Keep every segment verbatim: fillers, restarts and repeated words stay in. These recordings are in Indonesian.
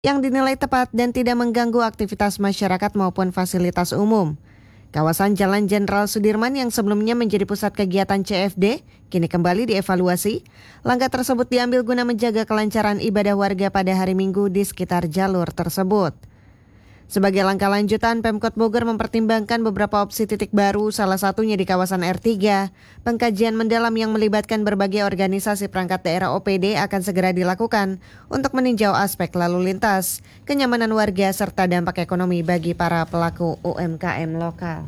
yang dinilai tepat dan tidak mengganggu aktivitas masyarakat maupun fasilitas umum. Kawasan Jalan Jenderal Sudirman yang sebelumnya menjadi pusat kegiatan C F D, kini kembali dievaluasi. Langkah tersebut diambil guna menjaga kelancaran ibadah warga pada hari Minggu di sekitar jalur tersebut. Sebagai langkah lanjutan, Pemkot Bogor mempertimbangkan beberapa opsi titik baru, salah satunya di kawasan R tiga. Pengkajian mendalam yang melibatkan berbagai organisasi perangkat daerah O P D akan segera dilakukan untuk meninjau aspek lalu lintas, kenyamanan warga, serta dampak ekonomi bagi para pelaku U M K M lokal.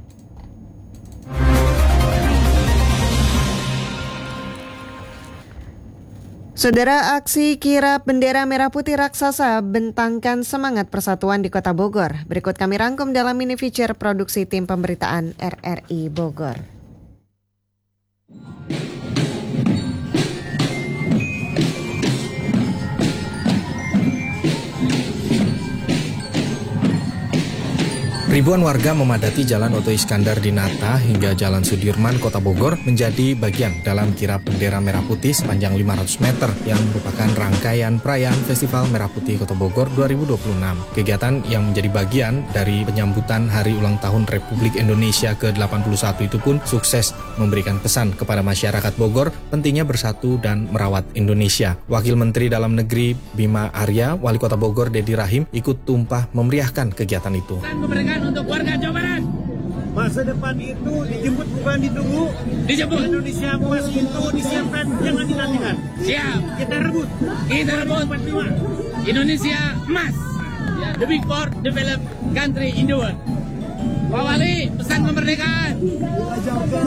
Saudara, aksi kirap bendera merah putih raksasa bentangkan semangat persatuan di Kota Bogor. Berikut kami rangkum dalam mini feature produksi tim pemberitaan R R I Bogor. Ribuan warga memadati Jalan Oto Iskandar Dinata hingga Jalan Sudirman, Kota Bogor menjadi bagian dalam kirap bendera merah putih sepanjang lima ratus meter yang merupakan rangkaian perayaan Festival Merah Putih Kota Bogor dua ribu dua puluh enam. Kegiatan yang menjadi bagian dari penyambutan Hari Ulang Tahun Republik Indonesia ke delapan puluh satu itu pun sukses memberikan pesan kepada masyarakat Bogor pentingnya bersatu dan merawat Indonesia. Wakil Menteri Dalam Negeri Bima Arya, Wali Kota Bogor Dedi Rahim ikut tumpah memeriahkan kegiatan itu. Untuk warga Jawa Barat, masa depan itu dijemput bukan ditunggu. Dijemput. Indonesia emas itu disiapkan, jangan dinantikan. Siap. Kita rebut. Kita rebut. Indonesia emas, the big four developed country in the world. Pak Wali, pesan kemerdekaan. Jaga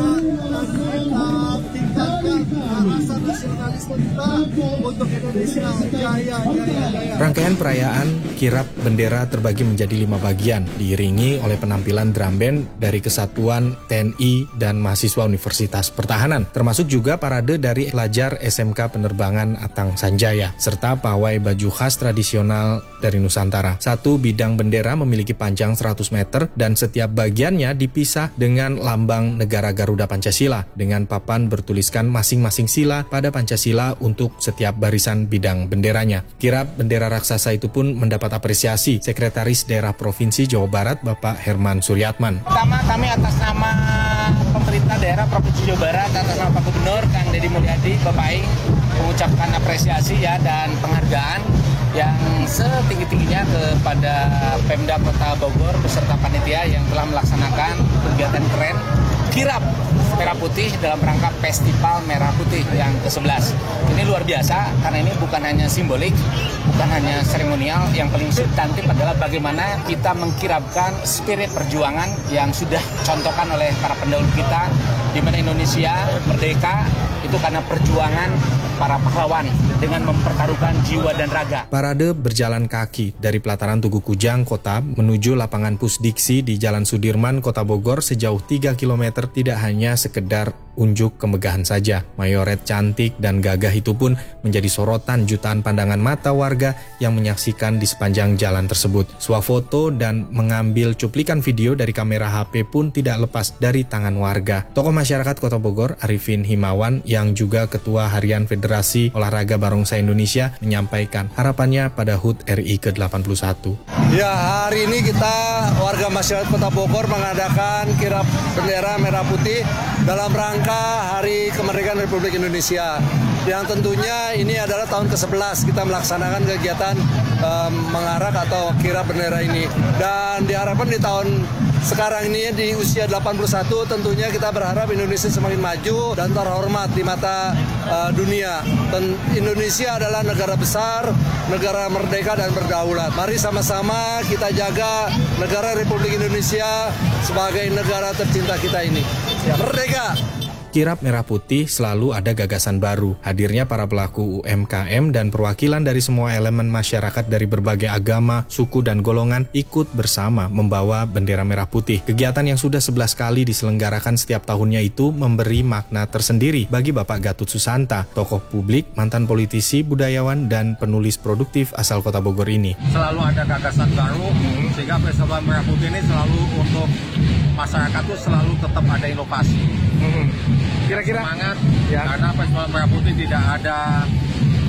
tingkatkan rasa nasionalisme kita untuk Indonesia jaya, jaya, jaya. Rangkaian perayaan kirap bendera terbagi menjadi lima bagian, diiringi oleh penampilan drum band dari Kesatuan T N I dan mahasiswa Universitas Pertahanan, termasuk juga parade dari pelajar S M K Penerbangan Atang Sanjaya, serta pawai baju khas tradisional dari Nusantara. Satu bidang bendera memiliki panjang seratus meter dan setiap bagiannya dipisah dengan lambang negara Garuda Pancasila dengan papan bertuliskan masing-masing sila pada Pancasila untuk setiap barisan bidang benderanya. Kirap bendera raksasa itu pun mendapat apresiasi Sekretaris Daerah Provinsi Jawa Barat Bapak Herman Suryatman. Pertama, kami atas nama pemerintah daerah Provinsi Jawa Barat, atas nama Pak Gubernur Kang Deddy Mulyadi, Bapak Aing, mengucapkan apresiasi ya dan penghargaan yang setinggi-tingginya kepada Pemda Kota Bogor beserta panitia yang telah melaksanakan kegiatan keren kirap merah putih dalam rangka Festival Merah Putih yang ke sebelas. Ini luar biasa karena ini bukan hanya simbolik, bukan hanya seremonial, yang paling substantif adalah bagaimana kita mengkirapkan spirit perjuangan yang sudah contohkan oleh para pendahulu kita, di mana Indonesia merdeka itu karena perjuangan para pahlawan dengan mempertaruhkan jiwa dan raga. Parade berjalan kaki dari pelataran Tugu Kujang Kota menuju lapangan Pusdiksi di Jalan Sudirman, Kota Bogor sejauh tiga kilometer tidak hanya sekedar unjuk kemegahan saja. Mayoret cantik dan gagah itu pun menjadi sorotan jutaan pandangan mata warga yang menyaksikan di sepanjang jalan tersebut. Swafoto dan mengambil cuplikan video dari kamera H P pun tidak lepas dari tangan warga. Tokoh masyarakat Kota Bogor, Arifin Himawan, yang juga Ketua Harian Federasi Olahraga Barongsai Indonesia, menyampaikan harapannya pada H U T R I ke delapan puluh satu. Ya, hari ini kita warga masyarakat Kota Bogor mengadakan kirap bendera merah putih dalam rangka Hari Kemerdekaan Republik Indonesia, yang tentunya ini adalah tahun ke sebelas kita melaksanakan kegiatan um, mengarak atau kirap bendera ini, dan diharapkan di tahun sekarang ini di usia delapan puluh satu tentunya kita berharap Indonesia semakin maju dan terhormat di mata uh, dunia. Dan Indonesia adalah negara besar, negara merdeka dan berdaulat. Mari sama-sama kita jaga negara Republik Indonesia sebagai negara tercinta kita ini. Merdeka! Kirap Merah Putih selalu ada gagasan baru. Hadirnya para pelaku U M K M dan perwakilan dari semua elemen masyarakat dari berbagai agama, suku, dan golongan ikut bersama membawa bendera merah putih. Kegiatan yang sudah sebelas kali diselenggarakan setiap tahunnya itu memberi makna tersendiri bagi Bapak Gatut Susanta, tokoh publik, mantan politisi, budayawan, dan penulis produktif asal Kota Bogor ini. Selalu ada gagasan baru, sehingga Festival Merah Putih ini selalu untuk masyarakat tuh selalu tetap ada inovasi. Hmm. Kira-kira semangat ya. Karena Festival Merah Putih tidak ada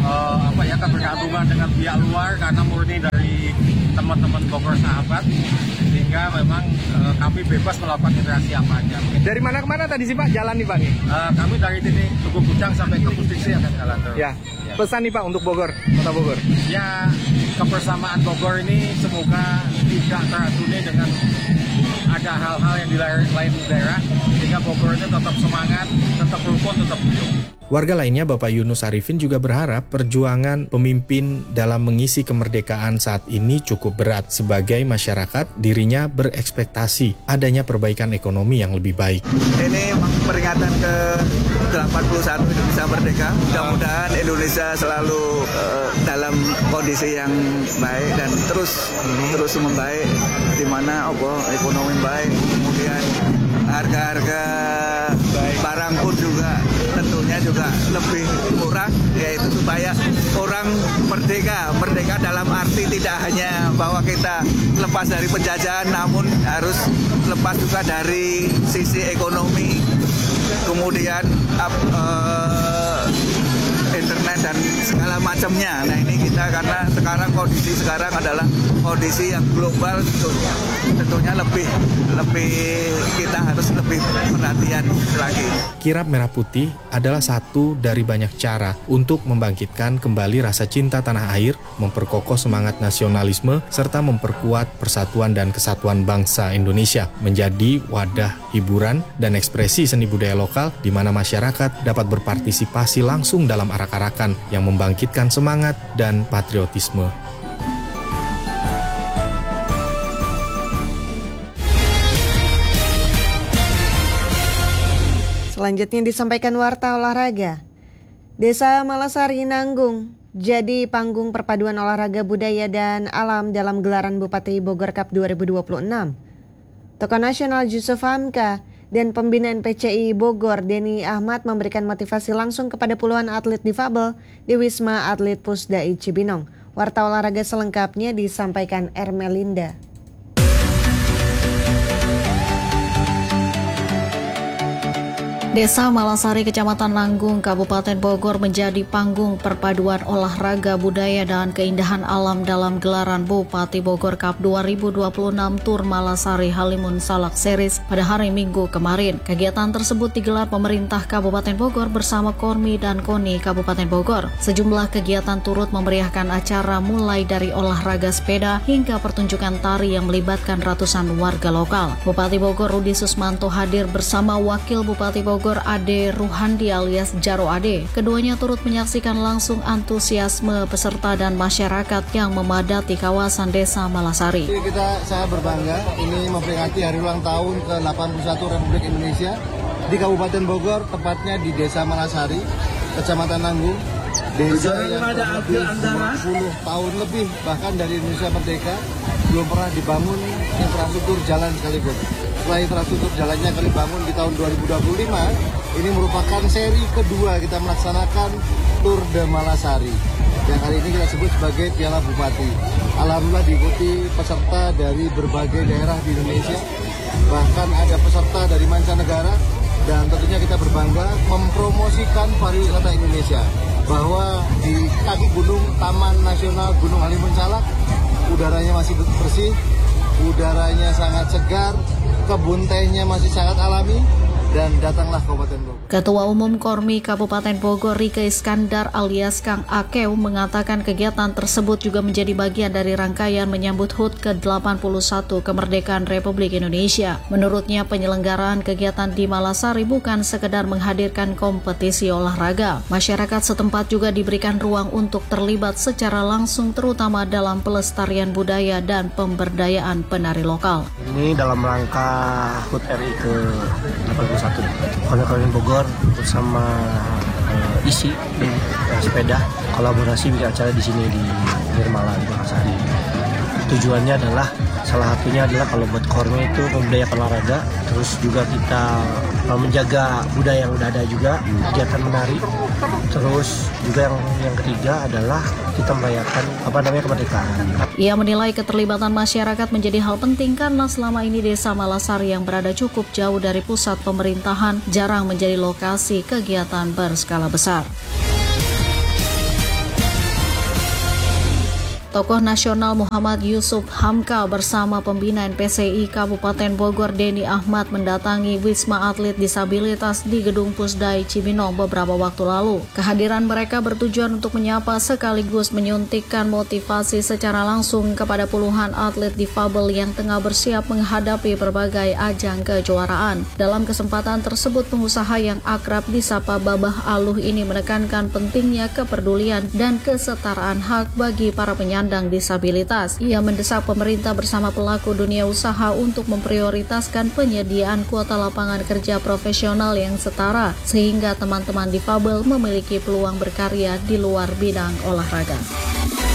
uh, apa ya kebergantungan dengan pihak luar karena murni dari teman-teman Bogor Sahabat, sehingga memang uh, kami bebas melakukan interaksi apa aja. Dari mana ke mana tadi sih Pak jalan nih Pak nih? Uh, kami dari titik Tugu Kujang sampai ke Pusdiksi akan jalan terus. Ya. Ya. Pesan nih Pak untuk Bogor, Kota Bogor. Ya, kebersamaan Bogor ini semoga tidak terasuni dengan ada hal-hal yang di lain daerah, sehingga Bogor itu tetap semangat, tetap rukun, tetap guyup. Warga lainnya Bapak Yunus Arifin juga berharap perjuangan pemimpin dalam mengisi kemerdekaan saat ini cukup berat. Sebagai masyarakat, dirinya berekspektasi adanya perbaikan ekonomi yang lebih baik. Ini peringatan ke delapan puluh satu Indonesia Merdeka. Mudah-mudahan Indonesia selalu uh, dalam kondisi yang baik dan terus hmm. terus membaik, di mana oh, ekonomi baik, kemudian harga-harga barang pun juga tentunya juga lebih murah, yaitu supaya orang merdeka. Merdeka dalam arti tidak hanya bahwa kita lepas dari penjajahan, namun harus lepas juga dari sisi ekonomi, kemudian up, uh, internet dan segala macamnya. Nah ini kita karena sekarang kondisi sekarang adalah kondisi yang global, tentunya, tentunya lebih lebih kita harus lebih perhatian lagi. Kirap Merah Putih adalah satu dari banyak cara untuk membangkitkan kembali rasa cinta tanah air, memperkokoh semangat nasionalisme, serta memperkuat persatuan dan kesatuan bangsa Indonesia, menjadi wadah hiburan dan ekspresi seni budaya lokal di mana masyarakat dapat berpartisipasi langsung dalam arak-arakan yang membangkitkan semangat dan patriotisme. Selanjutnya disampaikan Warta Olahraga. Desa Malasari Nanggung jadi panggung perpaduan olahraga budaya dan alam dalam gelaran Bupati Bogor Cup dua ribu dua puluh enam. Tokoh nasional Yusuf Hamka dan pembina N P C I Bogor Denny Ahmad memberikan motivasi langsung kepada puluhan atlet difabel di Wisma Atlet Pusdai Cibinong. Warta Olahraga selengkapnya disampaikan Ermelinda. Desa Malasari, Kecamatan Nanggung, Kabupaten Bogor menjadi panggung perpaduan olahraga budaya dan keindahan alam dalam gelaran Bupati Bogor Cup dua ribu dua puluh enam Tour Malasari Halimun Salak Series pada hari Minggu kemarin. Kegiatan tersebut digelar pemerintah Kabupaten Bogor bersama Kormi dan Koni Kabupaten Bogor. Sejumlah kegiatan turut memeriahkan acara mulai dari olahraga sepeda hingga pertunjukan tari yang melibatkan ratusan warga lokal. Bupati Bogor Rudi Susmanto hadir bersama Wakil Bupati Bogor Bogor Ade Ruhandi alias Jaro Ade. Keduanya turut menyaksikan langsung antusiasme peserta dan masyarakat yang memadati kawasan Desa Malasari. Kita sangat berbangga ini memperingati hari ulang tahun ke delapan puluh satu Republik Indonesia di Kabupaten Bogor, tepatnya di Desa Malasari, Kecamatan Nanggung. Desa yang lebih lima puluh tahun lebih bahkan dari Indonesia Merdeka belum pernah dibangun infrastruktur jalan sekalipun. Setelah infrastruktur jalannya kali bangun di tahun dua ribu dua puluh lima, ini merupakan seri kedua kita melaksanakan Tour de Malasari yang hari ini kita sebut sebagai Piala Bupati. Alhamdulillah diikuti peserta dari berbagai daerah di Indonesia, bahkan ada peserta dari mancanegara, dan tentunya kita berbangga mempromosikan pariwisata Indonesia bahwa di kaki gunung Taman Nasional Gunung Halimun Salak udaranya masih bersih, udaranya sangat segar, kebun tehnya masih sangat alami, dan datanglah Kabupaten Bogor. Ketua Umum Kormi Kabupaten Bogor Rika Iskandar alias Kang Akeu mengatakan kegiatan tersebut juga menjadi bagian dari rangkaian menyambut H U T ke delapan puluh satu Kemerdekaan Republik Indonesia. Menurutnya penyelenggaraan kegiatan di Malasari bukan sekedar menghadirkan kompetisi olahraga. Masyarakat setempat juga diberikan ruang untuk terlibat secara langsung terutama dalam pelestarian budaya dan pemberdayaan penari lokal. Ini dalam rangka H U T R I ke delapan puluh satu Kabupaten Bogor bersama uh, isi uh, sepeda kolaborasi bikin acara di sini di Nirmala di Malasari. Tujuannya adalah salah satunya adalah kalau buat Kormi itu membudayakan olahraga, terus juga kita uh, menjaga budaya yang udah ada juga, kegiatan menari. Terus juga yang yang ketiga adalah kita merayakan apa namanya kemerdekaan. Ia menilai keterlibatan masyarakat menjadi hal penting karena selama ini Desa Malasari yang berada cukup jauh dari pusat pemerintahan jarang menjadi lokasi kegiatan berskala besar. Tokoh nasional Muhammad Yusuf Hamka bersama pembina N P C I Kabupaten Bogor Denny Ahmad mendatangi Wisma Atlet Disabilitas di Gedung Pusdai Cibinong beberapa waktu lalu. Kehadiran mereka bertujuan untuk menyapa sekaligus menyuntikkan motivasi secara langsung kepada puluhan atlet difabel yang tengah bersiap menghadapi berbagai ajang kejuaraan. Dalam kesempatan tersebut, pengusaha yang akrab disapa Babah Aluh ini menekankan pentingnya kepedulian dan kesetaraan hak bagi para penyandang disabilitas. Ia mendesak pemerintah bersama pelaku dunia usaha untuk memprioritaskan penyediaan kuota lapangan kerja profesional yang setara sehingga teman-teman difabel memiliki peluang berkarya di luar bidang olahraga.